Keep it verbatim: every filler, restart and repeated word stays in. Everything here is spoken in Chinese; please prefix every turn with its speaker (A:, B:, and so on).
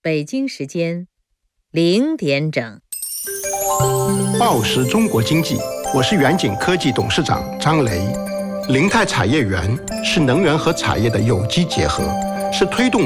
A: 北京时间零点整。
B: 报时中国经济，我是远景科技董事长张雷。林泰产业园是能源和产业的有机结合，是推动